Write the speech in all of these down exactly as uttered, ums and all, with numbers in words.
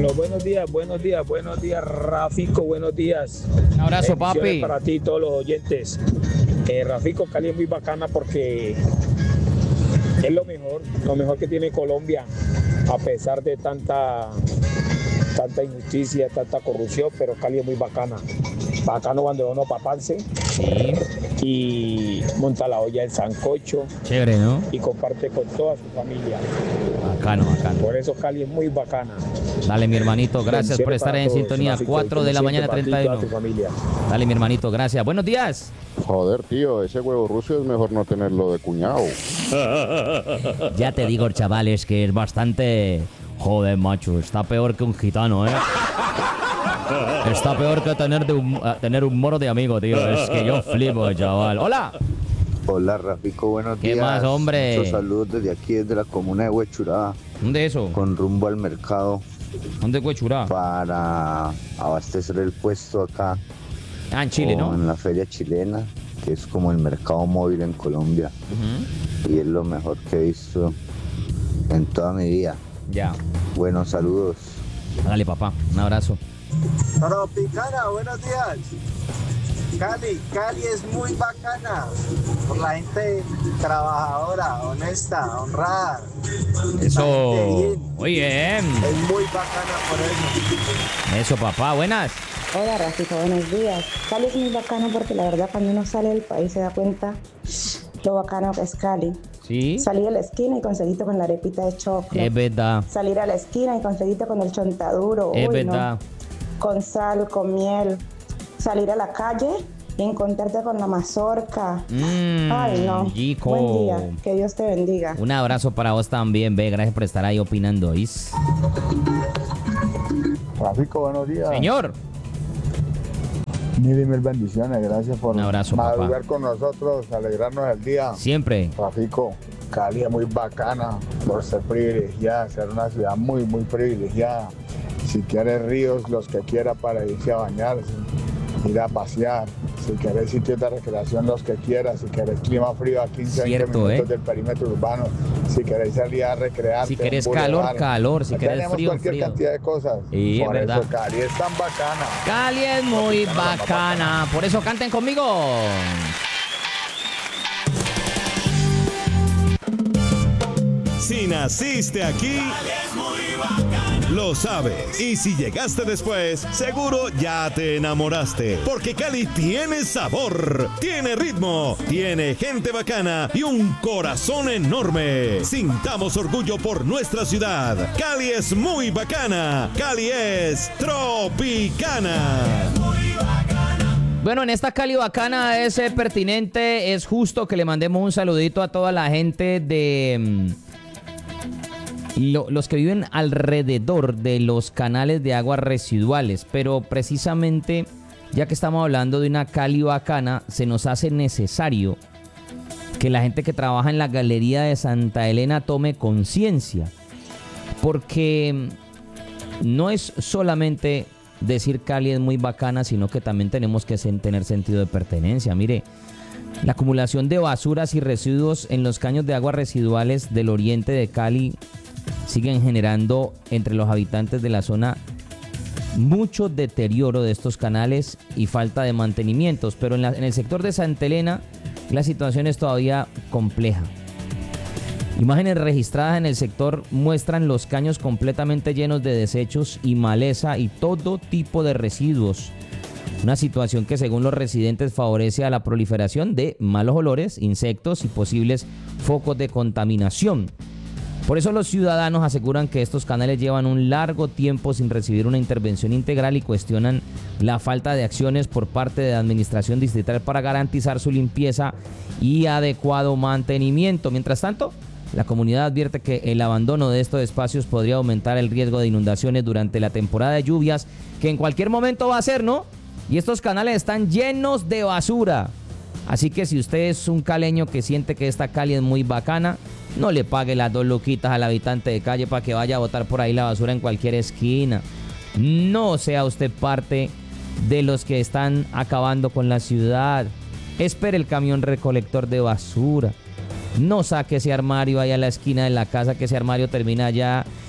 Bueno, buenos días, buenos días, buenos días, Rafico, buenos días. Un abrazo, Bendiciones papi. para ti y todos los oyentes. Eh, Rafico, Cali es muy bacana porque es lo mejor, lo mejor que tiene Colombia, a pesar de tanta, tanta injusticia, tanta corrupción, pero Cali es muy bacana. Bacano cuando uno papanse Sí. y monta la olla del sancocho Chévere, ¿no? y comparte con toda su familia. Bacano, bacano. Por eso Cali es muy bacana. Dale, mi hermanito, gracias por Bendiciones estar para en todos, sintonía. Rafico, cuatro y de la como mañana, siempre, para ti y treinta y toda tu uno. familia. Dale, mi hermanito, gracias. Buenos días. Joder, tío, ese huevo ruso es mejor no tenerlo de cuñado. Ya te digo, chavales, que es bastante... Joder, macho, está peor que un gitano, ¿eh? Está peor que tener, de un, eh, tener un moro de amigo, tío. Es que yo flipo, chaval. ¡Hola! Hola, Rafico, buenos ¿Qué días. más, hombre? Muchos saludos desde aquí, desde la comuna de Huechurá, ¿Dónde es eso? con rumbo al mercado ¿Dónde es Huechurá? para abastecer el puesto acá. Ah, en Chile, ¿no? En la feria chilena, que es como el mercado móvil en Colombia. Ujú. Y es lo mejor que he visto en toda mi vida. Ya. Buenos saludos. Dale, papá. Un abrazo. Tropicana, buenos días. Cali, Cali es muy bacana por la gente trabajadora, honesta, honrada. Eso. La gente bien. Muy bien. Es muy bacana por eso. Eso, papá. Buenas. Hola, Rafico, buenos días. Cali es muy bacano porque la verdad cuando uno sale del país se da cuenta lo bacano que es Cali. Sí. Salir a la esquina y conseguirte con la arepita de chocolate. Es verdad. Salir a la esquina y conseguirte con el chontaduro. Es Uy, no. verdad. Con sal, con miel. Salir a la calle y encontrarte con la mazorca. Mmm. Ay, no. Chico. Buen día. Que Dios te bendiga. Un abrazo para vos también, ve. Gracias por estar ahí opinando, ¿is? Rafico, buenos días. Señor. Mil y mil bendiciones, gracias por Un abrazo, madrugar papá. con nosotros, alegrarnos el día. Siempre. Rafico, Cali es muy bacana por ser privilegiada, ser una ciudad muy, muy privilegiada. Si quieres ríos, los que quiera para irse a bañarse, ir a pasear. Si quieres sitios de recreación, los que quieras. Si quieres clima frío a quince, veinte Cierto, minutos ¿eh? del perímetro urbano. Si querés salir a recrearte. Si querés en calor, bulevares. calor. Si querés Tenemos frío, cualquier frío. cantidad de cosas. Sí, es por verdad. eso Cali es tan bacana. Cali es muy bacana. Por eso canten conmigo. Si naciste aquí, lo sabes. Y si llegaste después, seguro ya te enamoraste. Porque Cali tiene sabor, tiene ritmo, tiene gente bacana y un corazón enorme. Sintamos orgullo por nuestra ciudad. Cali es muy bacana. Cali es tropicana. Bueno, en esta Cali bacana es eh, pertinente, es justo que le mandemos un saludito a toda la gente de... mm, lo- los que viven alrededor de los canales de aguas residuales. Pero precisamente, ya que estamos hablando de una Cali bacana, se nos hace necesario que la gente que trabaja en la galería de Santa Elena tome conciencia. Porque no es solamente decir Cali es muy bacana, sino que también tenemos que sen- tener sentido de pertenencia. Mire, la acumulación de basuras y residuos en los caños de aguas residuales del oriente de Cali siguen generando entre los habitantes de la zona mucho deterioro de estos canales y falta de mantenimientos. Pero en, la- en el sector de Santa Elena la situación es todavía compleja. Imágenes registradas en el sector muestran los caños completamente llenos de desechos y maleza y todo tipo de residuos. Una situación que según los residentes favorece a la proliferación de malos olores, insectos y posibles focos de contaminación. Por eso los ciudadanos aseguran que estos canales llevan un largo tiempo sin recibir una intervención integral y cuestionan la falta de acciones por parte de la administración distrital para garantizar su limpieza y adecuado mantenimiento. Mientras tanto, la comunidad advierte que el abandono de estos espacios podría aumentar el riesgo de inundaciones durante la temporada de lluvias, que en cualquier momento va a ser, ¿no? Y estos canales están llenos de basura. Así que si usted es un caleño que siente que esta Cali es muy bacana, no le pague las dos luquitas al habitante de calle para que vaya a botar por ahí la basura en cualquier esquina. No sea usted parte de los que están acabando con la ciudad. Espere el camión recolector de basura. No saque ese armario ahí a la esquina de la casa, que ese armario termina allá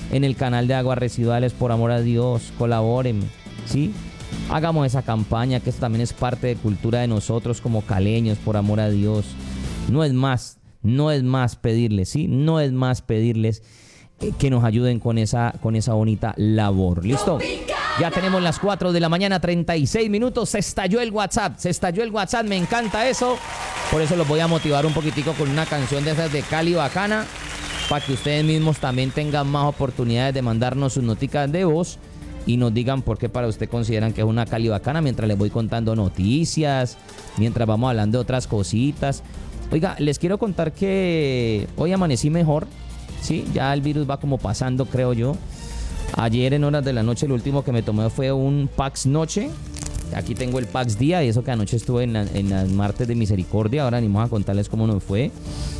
en el canal de aguas residuales, por amor a Dios, colaboren, ¿sí? Hagamos esa campaña, que esto también es parte de cultura de nosotros como caleños, por amor a Dios. No es más, no es más pedirles, ¿sí? No es más pedirles eh, que nos ayuden con esa, con esa bonita labor. ¿Listo? Ya tenemos las cuatro de la mañana, treinta y seis minutos. Se estalló el WhatsApp, se estalló el WhatsApp, me encanta eso. Por eso los voy a motivar un poquitico con una canción de esas de Cali Bacana, para que ustedes mismos también tengan más oportunidades de mandarnos sus noticas de voz y nos digan por qué para usted consideran que es una Cali Bacana, mientras les voy contando noticias, mientras vamos hablando de otras cositas. Oiga, les quiero contar que hoy amanecí mejor, ¿sí? Ya el virus va como pasando, creo yo. Ayer en horas de la noche, lo último que me tomé fue un Pax Noche. Aquí tengo el Pax Día, y eso que anoche estuve en, la, en las martes de misericordia. Ahora venimos a contarles cómo nos fue.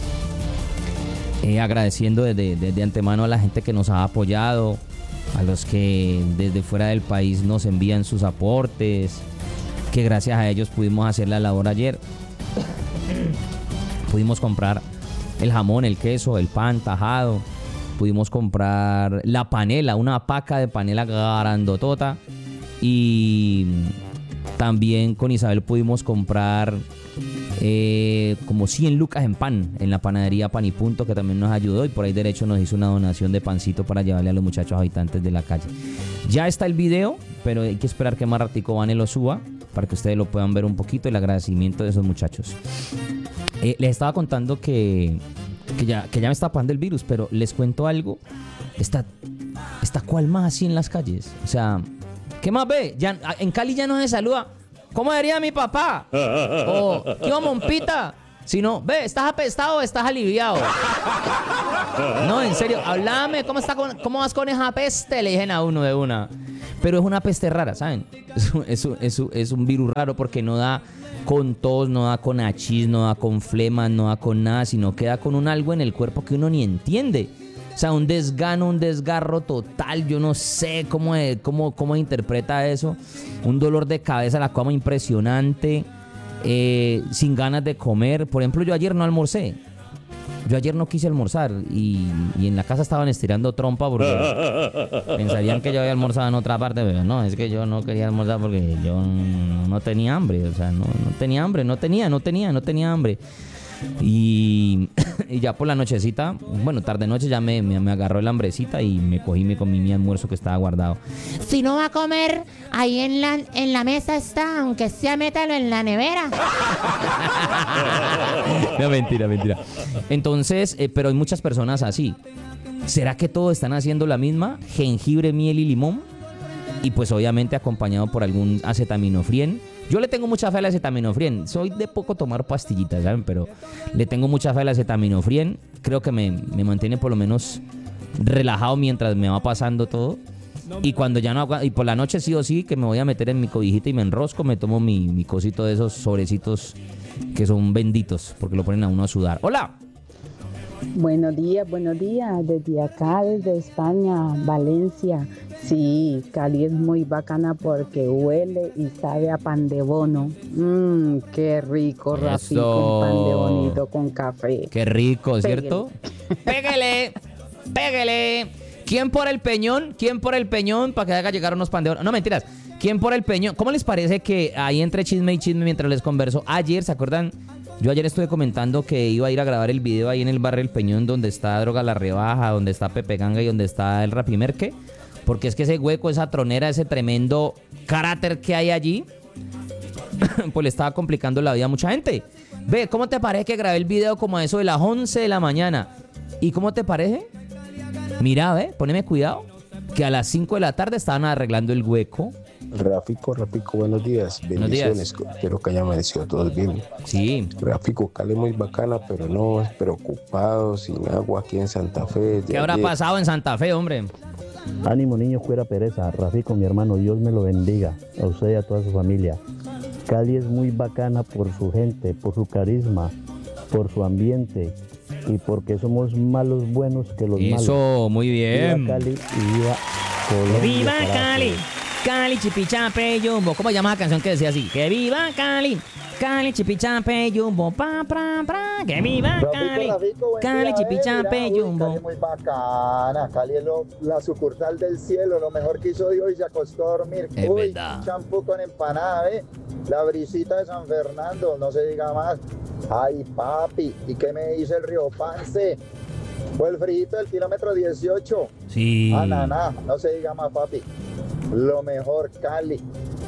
Eh, agradeciendo desde, desde antemano a la gente que nos ha apoyado, a los que desde fuera del país nos envían sus aportes, que gracias a ellos pudimos hacer la labor ayer. Pudimos comprar el jamón, el queso, el pan tajado. Pudimos comprar la panela, una paca de panela grandotota. Y también con Isabel pudimos comprar eh, como cien lucas en pan en la panadería Pan y Punto, que también nos ayudó. Y por ahí derecho nos hizo una donación de pancito para llevarle a los muchachos habitantes de la calle. Ya está el video, pero hay que esperar que más ratico Vane lo suba para que ustedes lo puedan ver un poquito, el agradecimiento de esos muchachos. Eh, les estaba contando que, que, ya, que ya me está pasando el virus, pero les cuento algo. Está, está cual más así en las calles. O sea, ¿qué más ve? Ya, en Cali ya no se saluda. ¿Cómo diría mi papá? O, ¿qué va, Mompita? Si no, ve, ¿estás apestado o estás aliviado? No, en serio, háblame, ¿cómo, está con, ¿cómo vas con esa peste? Le dije a uno de una. Pero es una peste rara, ¿saben? Es, es, es, es un virus raro porque no da con tos, no da con achis, no da con flemas, no da con nada, sino que da con un algo en el cuerpo que uno ni entiende. O sea, un desgano, un desgarro total. Yo no sé cómo, cómo, cómo interpreta eso. Un dolor de cabeza, la cama impresionante. Eh, sin ganas de comer. Por ejemplo, yo ayer no almorcé. Yo ayer no quise almorzar. Y, y en la casa estaban estirando trompa porque pensarían que yo había almorzado en otra parte. Pero no, es que yo no quería almorzar porque yo no, no tenía hambre. O sea, no, no tenía hambre. No tenía, no tenía, no tenía hambre. Y, y ya por la nochecita, bueno, tarde noche ya me, me, me agarró la hambrecita y me cogí, me comí mi almuerzo que estaba guardado. Si no va a comer, ahí en la, en la mesa está, aunque sea, métalo en la nevera. No, mentira, mentira. Entonces, eh, pero hay muchas personas así. ¿Será que todos están haciendo la misma? Jengibre, miel y limón. Y pues obviamente acompañado por algún acetaminofén. Yo le tengo mucha fe al acetaminofén. Soy de poco tomar pastillitas, ¿saben? Pero le tengo mucha fe al acetaminofén. Creo que me, me mantiene por lo menos relajado mientras me va pasando todo. Y cuando ya no aguanto, y por la noche sí o sí, que me voy a meter en mi cobijita y me enrosco, me tomo mi, mi cosito de esos sobrecitos que son benditos, porque lo ponen a uno a sudar. ¡Hola! Buenos días, buenos días. Desde acá, desde España, Valencia. Sí, Cali es muy bacana porque huele y sabe a pan de bono. Mmm, qué rico, Rafito, pan de bonito con café. Qué rico, ¿cierto? ¡Pégale! ¡Pégale! ¿Quién por el peñón? ¿Quién por el peñón? Para que haga llegar unos pan de bono. No, mentiras. ¿Quién por el peñón? ¿Cómo les parece que ahí entre chisme y chisme mientras les converso? Ayer, ¿se acuerdan? Yo ayer estuve comentando que iba a ir a grabar el video ahí en el barrio El Peñón, donde está Droga La Rebaja, donde está Pepe Ganga y donde está el Rapimerque. Porque es que ese hueco, esa tronera, ese tremendo carácter que hay allí, pues le estaba complicando la vida a mucha gente. Ve, ¿cómo te parece que grabé el video como a eso de las once de la mañana? ¿Y cómo te parece? Mira, ve, poneme cuidado, que a las cinco de la tarde estaban arreglando el hueco. Rafico, Rafico, buenos días. Buenos días. Bendiciones. Espero que hayan amanecido todos bien. Sí. Rafico, Cali muy bacana, pero no es preocupado, sin agua aquí en Santa Fe. ¿Qué habrá pasado en Santa Fe, hombre? Ánimo, niño, fuera pereza. Rafico, mi hermano, Dios me lo bendiga. A usted y a toda su familia. Cali es muy bacana por su gente, por su carisma, por su ambiente y porque somos malos buenos que los Eso, malos. Eso, muy bien. Viva Cali y viva Colombia. ¡Viva Cali! Cali, Chipichape, Jumbo. ¿Cómo se llama la canción que decía así? Que viva Cali. Cali, Chipichape, Jumbo. Pa, pra, pra. Que viva Cali. Cali, Chipichape, Jumbo. Cali muy bacana. Cali es lo- la sucursal del cielo. Lo mejor que hizo Dios y se acostó a dormir. Es Uy, verdad. champú con empanada, ¿eh? La brisita de San Fernando, no se diga más. Ay, papi. ¿Y qué me dice el Río Pance? Fue el frijito del kilómetro dieciocho. Sí. Ananá, no se diga más, papi. Lo mejor, Cali.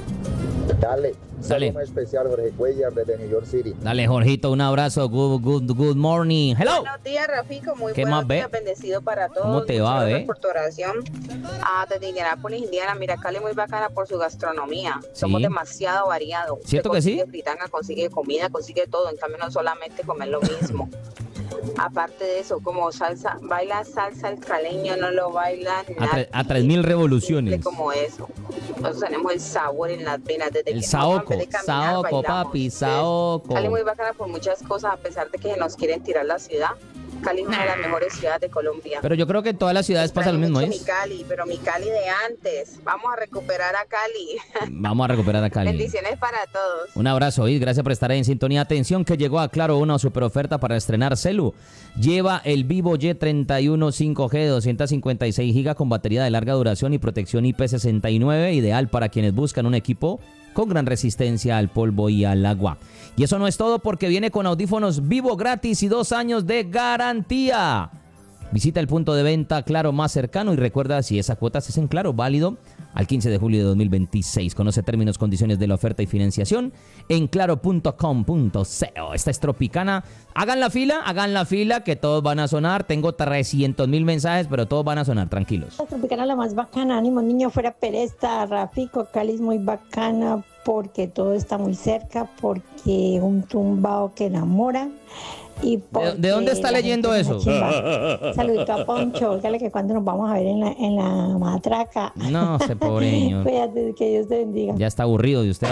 Dale. Un Dale. saludo muy especial, Jorge Cuellar, desde New York City. Dale, Jorgito, un abrazo. Good, good, good morning. Hello. Buenos días, Rafico. Muy ¿Qué buenos más, ve? días. Bendecido para todos. ¿Cómo te va, Muchas gracias ve? por tu oración. Ah, desde Indianápolis, Indiana. Mira, Cali es muy bacana por su gastronomía. Somos Sí. demasiado variados. ¿Cierto Usted que sí? consigue fritanga, consigue comida, consigue todo. En cambio, no solamente comer lo mismo. Aparte de eso, como salsa, baila salsa el caleño, no lo baila A, nadie. tre- a tres mil revoluciones. Simple como eso. Nosotros tenemos el sabor en las venas desde El que saoco, en vez de caminar, saoco, bailamos. papi, saoco. Cali muy bacana por muchas cosas, a pesar de que nos quieren tirar la ciudad. Cali es una de las mejores ciudades de Colombia. Pero yo creo que en todas las ciudades pasa lo mismo, Mucho ¿eh? mi Cali, pero mi Cali de antes. Vamos a recuperar a Cali. Vamos a recuperar a Cali. Bendiciones para todos. Un abrazo, Oid. Gracias por estar ahí en sintonía. Atención que llegó a Claro una super oferta para estrenar celu. Lleva el Vivo Y treinta y uno cinco G de doscientos cincuenta y seis gigas con batería de larga duración y protección I P sesenta y nueve, ideal para quienes buscan un equipo con gran resistencia al polvo y al agua. Y eso no es todo porque viene con audífonos Vivo gratis y dos años de garantía. Visita el punto de venta Claro más cercano y recuerda, si esa cuota es en Claro, válido al quince de julio de dos mil veintiséis. Conoce términos, condiciones de la oferta y financiación en claro punto com punto co. Esta es Tropicana. Hagan la fila, hagan la fila, que todos van a sonar. Tengo trescientos mil mensajes, pero todos van a sonar, tranquilos. La Tropicana la más bacana, ánimo niño, fuera pereza, Rafico, Cali es muy bacana porque todo está muy cerca, porque un tumbao que enamora. Y ¿De, de dónde está leyendo eso? Saludito a Poncho, dígale que cuando nos vamos a ver en la, en la matraca. No, ese pobreño. Cuídate, que Dios te bendiga. Ya está aburrido de usted.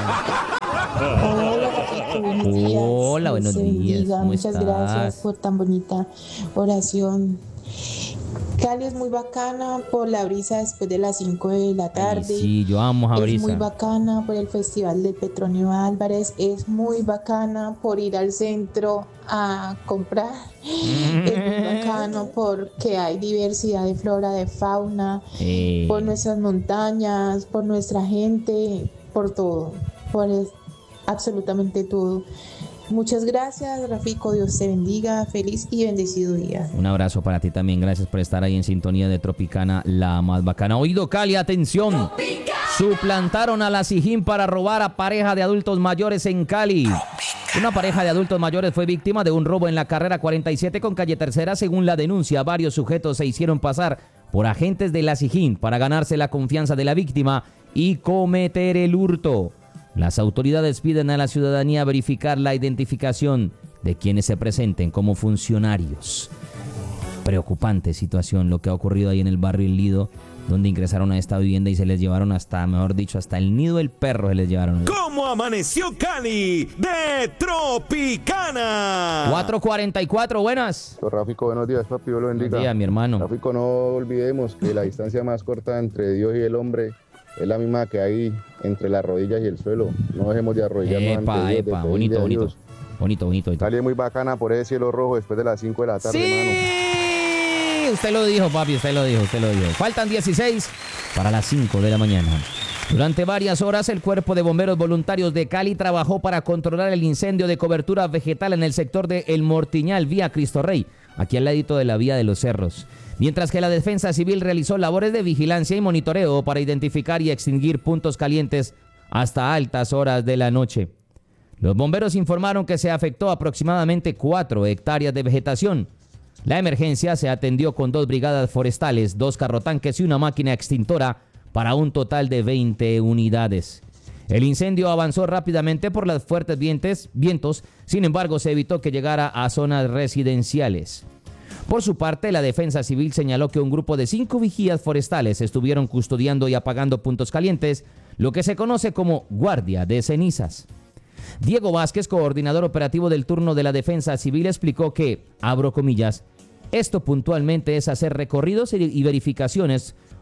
Hola, Rafico, buenos días. Hola, buenos Dios te días. bendiga. ¿Cómo Muchas estás? gracias por tan bonita oración. Cali es muy bacana por la brisa después de las cinco de la tarde. Ay, sí, yo amo a Es brisa. muy bacana por el Festival del Petronio Álvarez. Es muy bacana por ir al centro a comprar. Es muy bacano porque hay diversidad de flora, de fauna, Eh, por nuestras montañas, por nuestra gente, por todo, por es- absolutamente todo. Muchas gracias, Rafico. Dios te bendiga. Feliz y bendecido día. Un abrazo para ti también. Gracias por estar ahí en sintonía de Tropicana, la más bacana. Oído Cali, atención. Suplantaron a la Sijín para robar a pareja de adultos mayores en Cali. Una pareja de adultos mayores fue víctima de un robo en la carrera cuarenta y siete con calle Tercera. Según la denuncia, varios sujetos se hicieron pasar por agentes de la Sijín para ganarse la confianza de la víctima y cometer el hurto. Las autoridades piden a la ciudadanía verificar la identificación de quienes se presenten como funcionarios. Preocupante situación lo que ha ocurrido ahí en el barrio El Lido, donde ingresaron a esta vivienda y se les llevaron hasta, mejor dicho, hasta el nido del perro se les llevaron. ¿Cómo amaneció Cali de Tropicana? cuatro cuarenta y cuatro, buenas. Rafico, buenos días, papi, Dios lo bendiga. Buenos días, mi hermano. Rafico, no olvidemos que la distancia más corta entre Dios y el hombre es la misma que hay entre las rodillas y el suelo. No dejemos de arrodillarnos Epa, ante Dios, de epa, pedirle bonito, a bonito. Dios. Bonito, bonito, bonito. Cali es muy bacana por ese cielo rojo después de las cinco de la tarde, Sí, usted lo dijo, papi, usted lo dijo, usted lo dijo. Faltan dieciséis para las cinco de la mañana. Durante varias horas, el Cuerpo de Bomberos Voluntarios de Cali trabajó para controlar el incendio de cobertura vegetal en el sector de El Mortiñal, vía Cristo Rey, aquí al ladito de la vía de los Cerros. Mientras que la Defensa Civil realizó labores de vigilancia y monitoreo para identificar y extinguir puntos calientes hasta altas horas de la noche. Los bomberos informaron que se afectó aproximadamente cuatro hectáreas de vegetación. La emergencia se atendió con dos brigadas forestales, dos carrotanques y una máquina extintora para un total de veinte unidades. El incendio avanzó rápidamente por las fuertes vientes, vientos, sin embargo se evitó que llegara a zonas residenciales. Por su parte, la Defensa Civil señaló que un grupo de cinco vigías forestales estuvieron custodiando y apagando puntos calientes, lo que se conoce como guardia de cenizas. Diego Vázquez, coordinador operativo del turno de la Defensa Civil, explicó que, abro comillas, esto puntualmente es hacer recorridos y verificaciones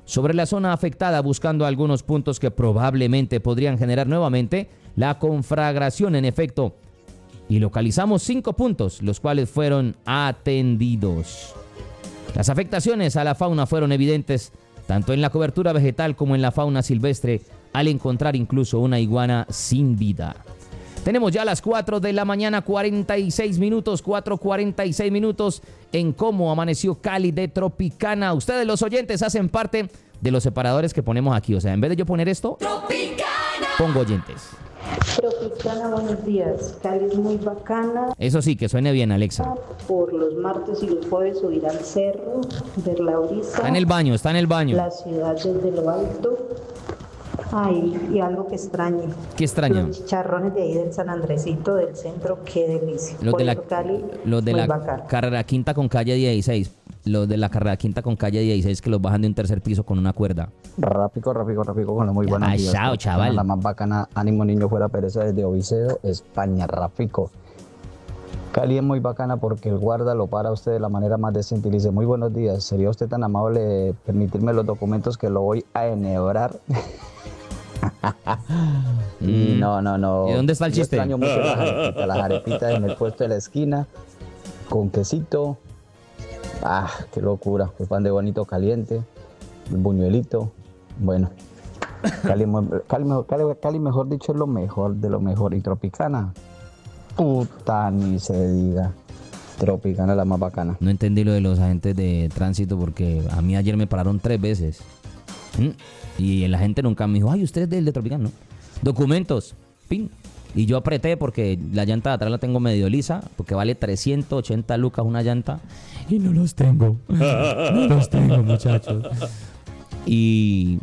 sobre la zona afectada, buscando algunos puntos que probablemente podrían generar nuevamente la conflagración en efecto. Y localizamos cinco puntos, los cuales fueron atendidos. Las afectaciones a la fauna fueron evidentes tanto en la cobertura vegetal como en la fauna silvestre, al encontrar incluso una iguana sin vida. Tenemos ya las cuatro de la mañana, cuarenta y seis minutos, cuatro cuarenta y seis minutos en cómo amaneció Cali de Tropicana. Ustedes los oyentes hacen parte de los separadores que ponemos aquí. O sea, en vez de yo poner esto, Tropicana, pongo oyentes. Tropicana, buenos días. Cali es muy bacana. Eso sí, que suene bien, Alexa. Por los martes y los jueves subir al cerro, ver la brisa. Está en el baño, está en el baño. La ciudad desde lo alto. Ay, y algo que extrañe. ¿Qué extraño? Los chicharrones de ahí del San Andresito, del centro, qué delicia. Los Por de la, eso Cali, los de muy la bacana. carrera quinta con calle dieciséis. Los de la carrera quinta con calle dieciséis que los bajan de un tercer piso con una cuerda. Rápido, rápido, rápido, con la muy buena. Ay, chao, chaval. La más bacana, ánimo niño fuera pereza desde Ovicedo, España, Rápico. Cali es muy bacana porque el guarda lo para a usted de la manera más decente y le dice, muy buenos días, ¿sería usted tan amable de permitirme los documentos que lo voy a enhebrar? Y no, no, no. ¿Y dónde está el Yo chiste? extraño mucho las arepitas, las arepitas en el puesto de la esquina, con quesito. Ah, qué locura. El pan de bonito caliente, el buñuelito. Bueno, Cali, Cali, Cali, Cali, mejor dicho, es lo mejor de lo mejor. Y Tropicana, puta, ni se diga. Tropicana la más bacana. No entendí lo de los agentes de tránsito porque a mí ayer me pararon tres veces. ¿Mm? Y la gente nunca me dijo, ay, usted es del de Tropicana, ¿no? Documentos, pin. Y yo apreté porque la llanta de atrás la tengo medio lisa, porque vale trescientos ochenta lucas una llanta. Y no los tengo. No los tengo, muchachos. Y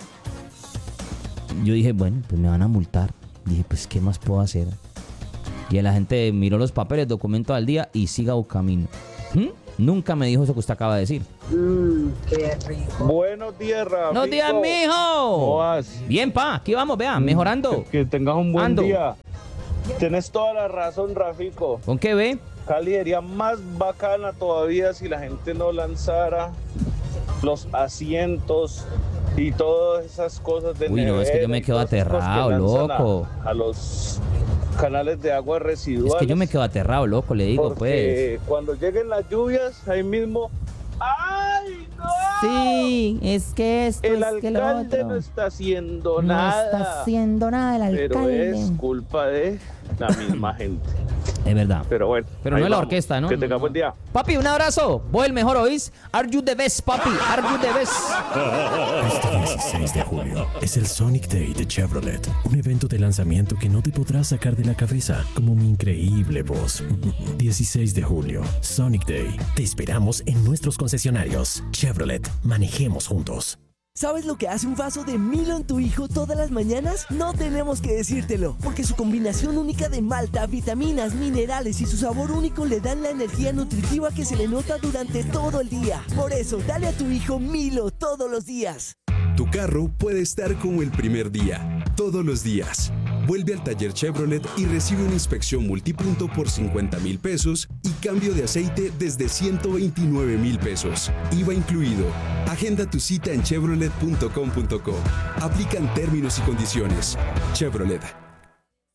yo dije, bueno, pues me van a multar. Dije, pues, ¿qué más puedo hacer? Y la gente miró los papeles, documentos al día y siga un camino. ¿Mm? Nunca me dijo eso que usted acaba de decir. Mmm, qué rico. Buenos días, Rafico. ¡Buenos días, mijo! ¿Cómo vas? Bien, pa, aquí vamos, vea, mejorando. Que, que tengas un buen Ando. día. Tienes toda la razón, Rafico. ¿Con qué ve? Cali sería más bacana todavía si la gente no lanzara los asientos y todas esas cosas de Uy, no, es que yo me quedo aterrado, loco. A, a los canales de agua residuales. Es que yo me quedo aterrado, loco, le digo, porque pues. cuando lleguen las lluvias, ahí mismo... ¡Ay, no! Sí, es que esto El es que lo alcalde otro. no está haciendo No nada. está haciendo nada el Pero alcalde. es culpa de la misma gente. Es verdad. Pero bueno. Pero ahí no es la vamos. orquesta, ¿no? Que tenga buen día. Papi, un abrazo. Vos el mejor, ¿oís? Are you the best, papi? Are you the best? Este dieciséis de julio es el Sonic Day de Chevrolet, un evento de lanzamiento que no te podrás sacar de la cabeza, como mi increíble voz. dieciséis de julio, Sonic Day. Te esperamos en nuestros concesionarios. Chevrolet, manejemos juntos. ¿Sabes lo que hace un vaso de Milo en tu hijo todas las mañanas? No tenemos que decírtelo, porque su combinación única de malta, vitaminas, minerales y su sabor único le dan la energía nutritiva que se le nota durante todo el día. Por eso, dale a tu hijo Milo todos los días. Tu carro puede estar como el primer día, todos los días. Vuelve al taller Chevrolet y recibe una inspección multipunto por cincuenta mil pesos y cambio de aceite desde ciento veintinueve mil pesos. I V A incluido. Agenda tu cita en chevrolet punto com punto co. Aplican términos y condiciones. Chevrolet.